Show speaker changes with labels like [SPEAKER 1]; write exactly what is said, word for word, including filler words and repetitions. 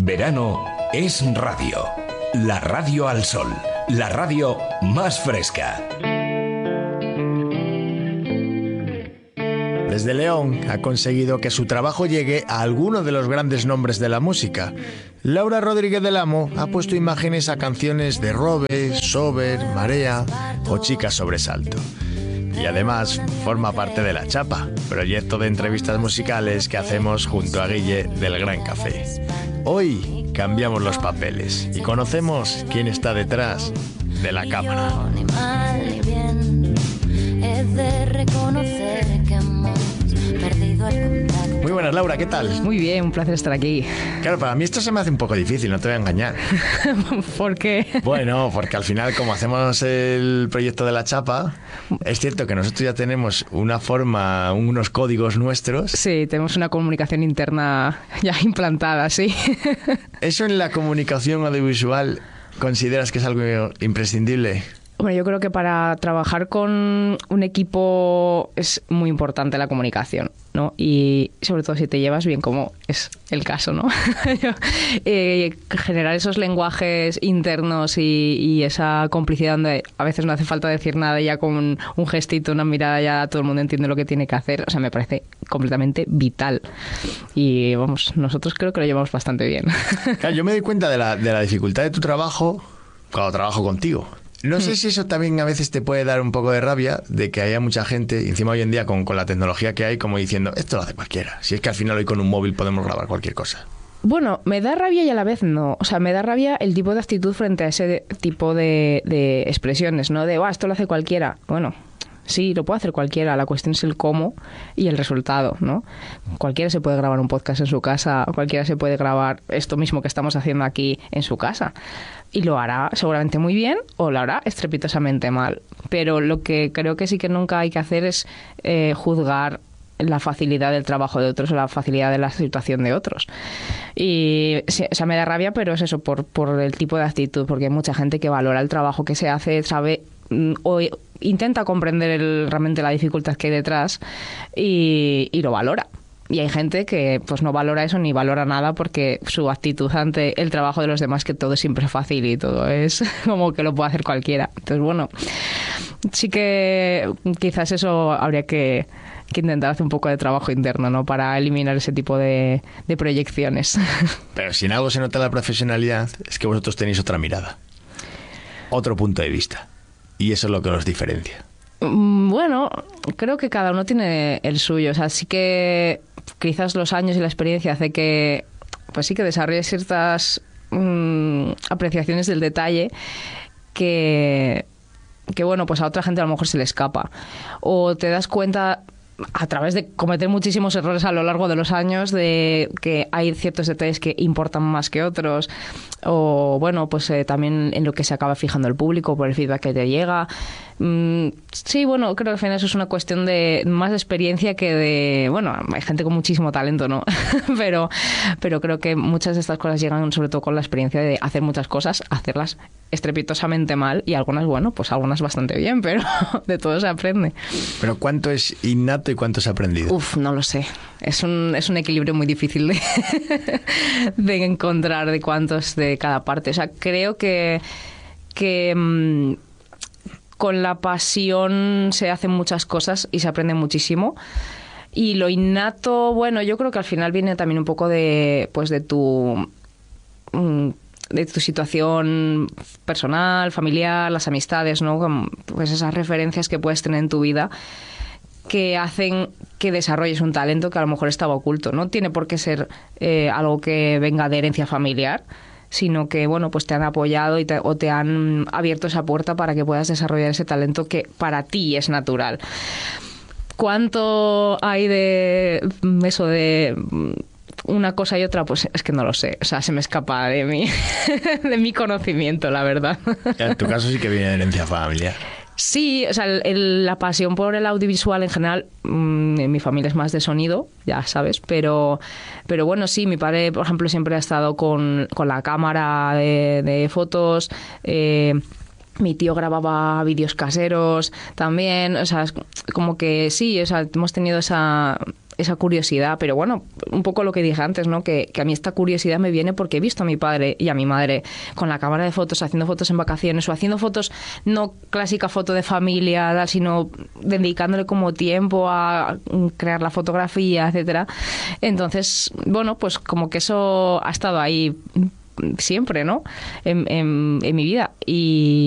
[SPEAKER 1] Verano es radio. La radio al sol. La radio más fresca.
[SPEAKER 2] Desde León ha conseguido que su trabajo llegue a alguno de los grandes nombres de la música. Laura Rodríguez del Amo ha puesto imágenes a canciones de Robe, Sober, Marea o Chicas Sobresalto. Y además forma parte de La Chapa, proyecto de entrevistas musicales que hacemos junto a Guille del Gran Café. Hoy cambiamos los papeles y conocemos quién está detrás de la cámara.
[SPEAKER 3] Ni mal ni bien, es de reconocer que hemos perdido el contacto.
[SPEAKER 2] Muy buenas, Laura, ¿qué tal?
[SPEAKER 4] Muy bien, un placer estar aquí.
[SPEAKER 2] Claro, para mí esto se me hace un poco difícil, no te voy a engañar.
[SPEAKER 4] ¿Por qué?
[SPEAKER 2] Bueno, porque al final, como hacemos el proyecto de La Chapa, es cierto que nosotros ya tenemos una forma, unos códigos nuestros.
[SPEAKER 4] Sí, tenemos una comunicación interna ya implantada, sí.
[SPEAKER 2] ¿Eso en la comunicación audiovisual consideras que es algo imprescindible?
[SPEAKER 4] Bueno, yo creo que para trabajar con un equipo es muy importante la comunicación, ¿no? Y sobre todo si te llevas bien, como es el caso, ¿no? eh, generar esos lenguajes internos y, y esa complicidad donde a veces no hace falta decir nada y ya con un gestito, una mirada ya todo el mundo entiende lo que tiene que hacer. O sea, me parece completamente vital. Y vamos, nosotros creo que lo llevamos bastante bien.
[SPEAKER 2] Claro, yo me doy cuenta de la, de la dificultad de tu trabajo cuando trabajo contigo. No sé si eso también a veces te puede dar un poco de rabia de que haya mucha gente, encima hoy en día con, con la tecnología que hay, como diciendo, esto lo hace cualquiera. Si es que al final hoy con un móvil podemos grabar cualquier cosa.
[SPEAKER 4] Bueno, me da rabia y a la vez no. O sea, me da rabia el tipo de actitud frente a ese tipo de, de expresiones, ¿no? De, oh, esto lo hace cualquiera. Bueno, sí, lo puede hacer cualquiera. La cuestión es el cómo y el resultado, ¿no? Cualquiera se puede grabar un podcast en su casa, cualquiera se puede grabar esto mismo que estamos haciendo aquí en su casa. Y lo hará seguramente muy bien o lo hará estrepitosamente mal. Pero lo que creo que sí que nunca hay que hacer es eh, juzgar la facilidad del trabajo de otros o la facilidad de la situación de otros. Y sí, o sea, me da rabia, pero es eso, por, por el tipo de actitud, porque hay mucha gente que valora el trabajo que se hace, sabe o intenta comprender el, realmente la dificultad que hay detrás y, y lo valora. Y hay gente que pues no valora eso ni valora nada porque su actitud ante el trabajo de los demás, que todo es siempre fácil y todo es como que lo puede hacer cualquiera. Entonces, bueno, sí que quizás eso habría que, que intentar hacer un poco de trabajo interno, ¿no? Para eliminar ese tipo de, de proyecciones.
[SPEAKER 2] Pero si en algo se nota la profesionalidad, es que vosotros tenéis otra mirada, otro punto de vista. Y eso es lo que os diferencia.
[SPEAKER 4] Bueno, creo que cada uno tiene el suyo. O sea, sí que quizás los años y la experiencia hace que, pues sí que desarrolles ciertas mmm, apreciaciones del detalle que, que, bueno, pues a otra gente a lo mejor se le escapa. O te das cuenta a través de cometer muchísimos errores a lo largo de los años de que hay ciertos detalles que importan más que otros, o bueno, pues eh, también en lo que se acaba fijando el público por el feedback que te llega. Mm, sí, bueno, creo que al final eso es una cuestión de más de experiencia que de, bueno, hay gente con muchísimo talento, ¿no? pero, pero creo que muchas de estas cosas llegan sobre todo con la experiencia de hacer muchas cosas, hacerlas estrepitosamente mal y algunas, bueno, pues algunas bastante bien, pero de todo se aprende.
[SPEAKER 2] Pero ¿cuánto es innato y cuánto se ha aprendido?
[SPEAKER 4] Uf, no lo sé. Es un, es un equilibrio muy difícil de, de encontrar de cuántos de cada parte. O sea, creo que, que mmm, con la pasión se hacen muchas cosas y se aprende muchísimo. Y lo innato, bueno, yo creo que al final viene también un poco de, pues de tu... Mmm, de tu situación personal, familiar, las amistades, ¿no? Pues esas referencias que puedes tener en tu vida que hacen que desarrolles un talento que a lo mejor estaba oculto. No tiene por qué ser eh, algo que venga de herencia familiar, sino que, bueno, pues te han apoyado y te, o te han abierto esa puerta para que puedas desarrollar ese talento que para ti es natural. ¿Cuánto hay de eso de una cosa y otra? Pues es que no lo sé. O sea, se me escapa de mi, de mi conocimiento, la verdad.
[SPEAKER 2] En tu caso sí que viene de herencia familiar.
[SPEAKER 4] Sí, o sea, el, el, la pasión por el audiovisual en general, mmm, en mi familia es más de sonido, ya sabes, pero, pero bueno, sí, mi padre, por ejemplo, siempre ha estado con, con la cámara de, de fotos, eh, mi tío grababa vídeos caseros también, o sea, como que sí, o sea, hemos tenido esa... esa curiosidad, pero bueno, un poco lo que dije antes, ¿no? Que, que a mí esta curiosidad me viene porque he visto a mi padre y a mi madre con la cámara de fotos, haciendo fotos en vacaciones o haciendo fotos, no clásica foto de familia, sino dedicándole como tiempo a crear la fotografía, etcétera. Entonces, bueno, pues como que eso ha estado ahí siempre, ¿no? En, en, en mi vida. Y